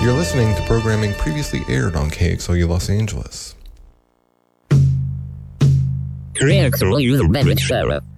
You're listening to programming previously aired on KXOU Los Angeles. KXOU Berit Sarah.